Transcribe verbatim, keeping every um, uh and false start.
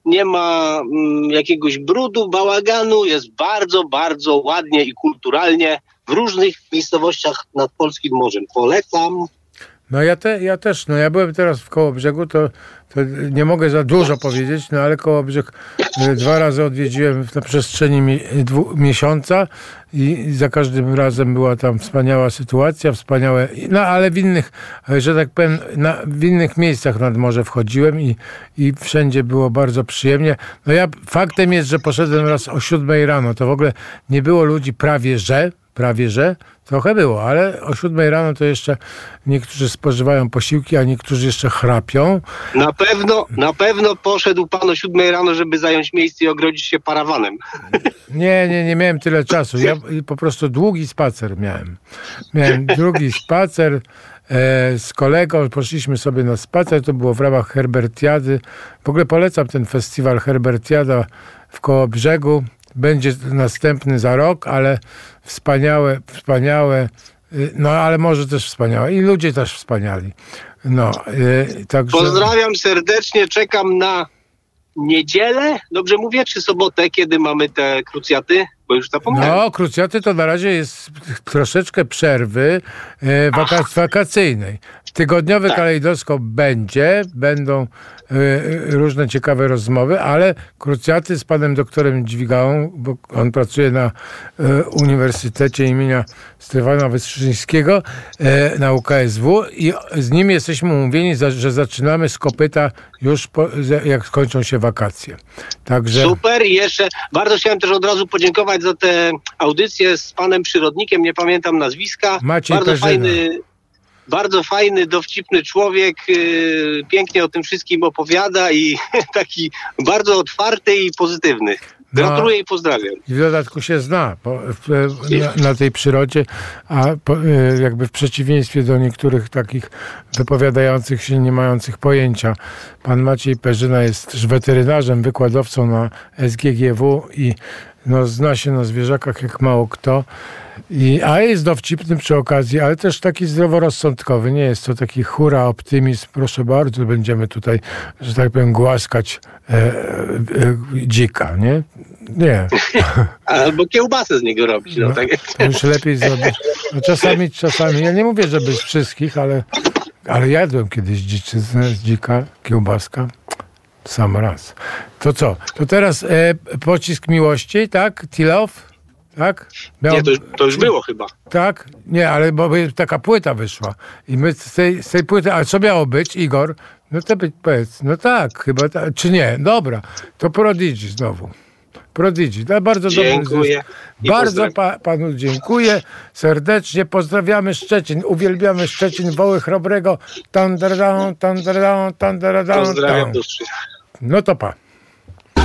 nie ma mm, jakiegoś brudu, bałaganu, jest bardzo, bardzo ładnie i kulturalnie w różnych miejscowościach nad polskim morzem. Polecam. No ja, te, ja też, no ja byłem teraz w Kołobrzegu, to, to nie mogę za dużo powiedzieć, no ale Kołobrzeg dwa razy odwiedziłem na przestrzeni mi, dwu, miesiąca i za każdym razem była tam wspaniała sytuacja, wspaniałe, no ale w innych, że tak powiem, na, w innych miejscach nad morze wchodziłem i, i wszędzie było bardzo przyjemnie. No ja, faktem jest, że poszedłem raz o siódmej rano, to w ogóle nie było ludzi prawie że, Prawie że. Trochę było, ale o siódmej rano to jeszcze niektórzy spożywają posiłki, a niektórzy jeszcze chrapią. Na pewno, na pewno poszedł pan o siódmej rano, żeby zająć miejsce i ogrodzić się parawanem. Nie, nie, nie miałem tyle czasu. Ja po prostu długi spacer miałem. Miałem długi spacer e, z kolegą. Poszliśmy sobie na spacer. To było w ramach Herbertiady. W ogóle polecam ten festiwal Herbertiada w Kołobrzegu. Będzie następny za rok, ale wspaniałe, wspaniałe, no ale może też wspaniałe. I ludzie też wspaniali. No, yy, także... Pozdrawiam serdecznie, czekam na niedzielę, dobrze mówię, czy sobotę, kiedy mamy te krucjaty? Bo już zapomniałem. No, krucjaty to na razie jest troszeczkę przerwy yy, wakac- wakacyjnej. Tygodniowy tak. Kalejdoskop będzie, będą y, różne ciekawe rozmowy, ale krucjaty z panem doktorem Dźwigałą, bo on pracuje na y, Uniwersytecie imienia Stefana Wyszyńskiego y, na U K S W i z nim jesteśmy umówieni, za, że zaczynamy z kopyta już po, jak skończą się wakacje. Także... Super i jeszcze bardzo chciałem też od razu podziękować za tę audycję z panem przyrodnikiem, nie pamiętam nazwiska. Maciej bardzo Perzyna. fajny Bardzo fajny, dowcipny człowiek, yy, pięknie o tym wszystkim opowiada i taki bardzo otwarty i pozytywny. Gratuluję no, i pozdrawiam. I w dodatku się zna po, w, na, na tej przyrodzie, a po, jakby w przeciwieństwie do niektórych takich wypowiadających się, nie mających pojęcia. Pan Maciej Perzyna jest też weterynarzem, wykładowcą na S G G W i no, zna się na zwierzakach jak mało kto. I, a jest dowcipny przy okazji, ale też taki zdroworozsądkowy. Nie jest to taki hura optymizm. Proszę bardzo, będziemy tutaj, że tak powiem, głaskać e, e, dzika, nie? Nie. Albo kiełbasę z niego robić. No, no, tak. To już lepiej zrobić. No, czasami, czasami, ja nie mówię, żeby z wszystkich, ale, ale jadłem kiedyś dziczyznę z dzika, kiełbaska. Sam raz. To co? To teraz e, pocisk miłości, tak? Tilow? Tak? Miał... Nie, to już, to już było chyba. Tak? Nie, ale bo taka płyta wyszła. I my z tej, z tej płyty, a co miało być, Igor? No to być, powiedz, no tak, chyba tak, czy nie? Dobra, to Prodigy znowu. Prodigy, no, bardzo dziękuję. Dobry bardzo pa, panu dziękuję serdecznie, pozdrawiamy Szczecin, uwielbiamy Szczecin, Woły Chrobrego. Tan, dar, dan, tan, dar, dan, tan, dar, dan, pozdrawiam tan. duszy. No to pa.